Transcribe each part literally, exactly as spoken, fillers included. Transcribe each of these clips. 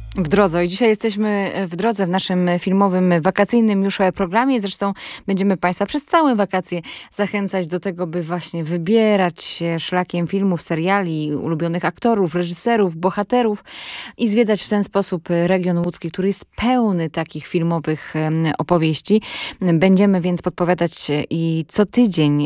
W drodze. I dzisiaj jesteśmy w drodze w naszym filmowym, wakacyjnym już programie. Zresztą będziemy Państwa przez całe wakacje zachęcać do tego, by właśnie wybierać się szlakiem filmów, seriali, ulubionych aktorów, reżyserów, bohaterów i zwiedzać w ten sposób region łódzki, który jest pełny takich filmowych opowieści. Będziemy więc podpowiadać i co tydzień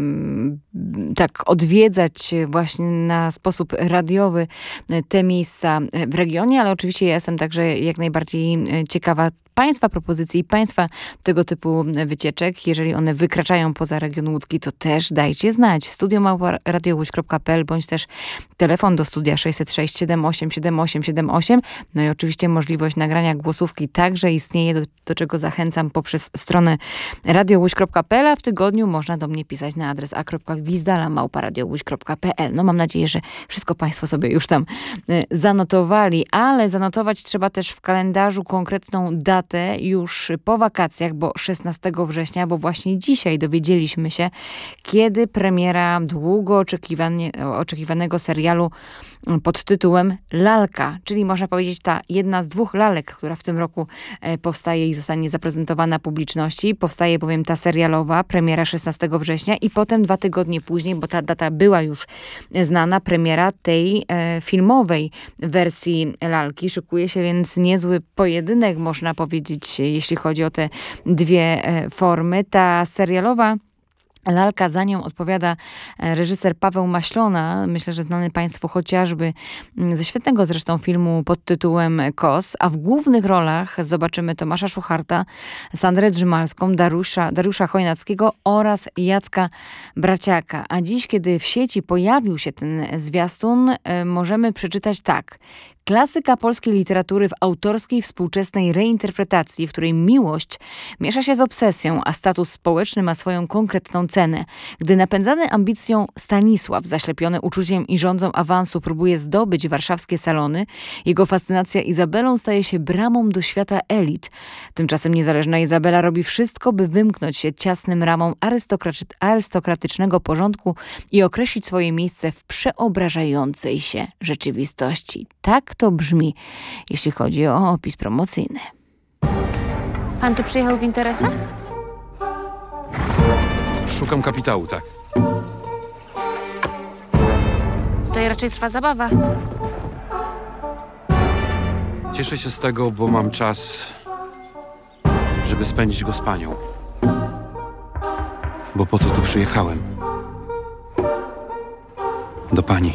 tak odwiedzać właśnie na sposób radiowy te miejsca w regionie, ale oczywiście ja jestem także jak najbardziej ciekawa Państwa propozycji, Państwa tego typu wycieczek. Jeżeli one wykraczają poza region łódzki, to też dajcie znać. studio małpa radio łódź kropka p l bądź też telefon do studia sześćset sześć siedem osiem siedem osiem siedem osiem. No i oczywiście możliwość nagrania głosówki także istnieje, do, do czego zachęcam poprzez stronę radio łódź kropka p l, a w tygodniu można do mnie pisać na adres a kropka gwizdala małpa radio łódź kropka p l. No mam nadzieję, że wszystko Państwo sobie już tam y, zanotowali, ale zanotować trzeba też w kalendarzu konkretną datę już po wakacjach, bo szesnastego września, bo właśnie dzisiaj dowiedzieliśmy się, kiedy premiera długo oczekiwanie, oczekiwanego serialu pod tytułem Lalka, czyli można powiedzieć ta jedna z dwóch lalek, która w tym roku powstaje i zostanie zaprezentowana publiczności. Powstaje bowiem ta serialowa, premiera szesnastego września i potem dwa tygodnie później, bo ta data była już znana, premiera tej e, filmowej wersji Lalki. Szykuje się więc niezły pojedynek, można powiedzieć, jeśli chodzi o te dwie e, formy. Ta serialowa Lalka, za nią odpowiada reżyser Paweł Maślona. Myślę, że znany Państwu chociażby ze świetnego zresztą filmu pod tytułem Kos, a w głównych rolach zobaczymy Tomasza Szucharta, Sandrę Drzymalską, Dariusza, Dariusza Chojnackiego oraz Jacka Braciaka. A dziś, kiedy w sieci pojawił się ten zwiastun, możemy przeczytać tak. Klasyka polskiej literatury w autorskiej, współczesnej reinterpretacji, w której miłość miesza się z obsesją, a status społeczny ma swoją konkretną cenę. Gdy napędzany ambicją Stanisław, zaślepiony uczuciem i żądzą awansu, próbuje zdobyć warszawskie salony, jego fascynacja Izabelą staje się bramą do świata elit. Tymczasem niezależna Izabela robi wszystko, by wymknąć się ciasnym ramom arystokraty- arystokratycznego porządku i określić swoje miejsce w przeobrażającej się rzeczywistości. Tak to brzmi, jeśli chodzi o opis promocyjny. Pan tu przyjechał w interesach? Szukam kapitału, tak. Tutaj raczej trwa zabawa. Cieszę się z tego, bo mam czas, żeby spędzić go z panią. Bo po to tu przyjechałem. Do pani.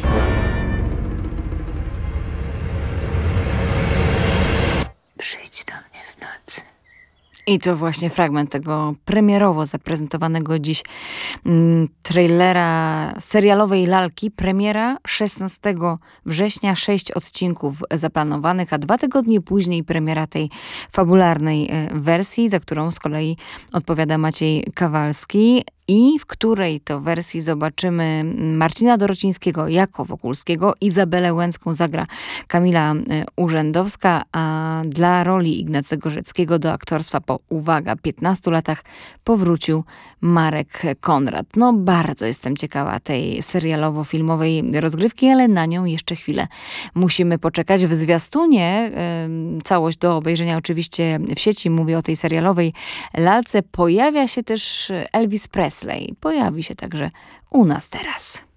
Przyjdź do mnie w nocy. I to właśnie fragment tego premierowo zaprezentowanego dziś mm, trailera serialowej Lalki. Premiera szesnastego września, sześć odcinków zaplanowanych, a dwa tygodnie później premiera tej fabularnej wersji, za którą z kolei odpowiada Maciej Kawalski. I w której to wersji zobaczymy Marcina Dorocińskiego jako Wokulskiego, Izabelę Łęcką zagra Kamila Urzędowska, a dla roli Ignacego Rzeckiego do aktorstwa po, uwaga, piętnastu latach powrócił Marek Konrad. No bardzo jestem ciekawa tej serialowo-filmowej rozgrywki, ale na nią jeszcze chwilę musimy poczekać. W zwiastunie, yy, całość do obejrzenia oczywiście w sieci, mówię o tej serialowej Lalce, pojawia się też Elvis Presley. Pojawi się także u nas teraz.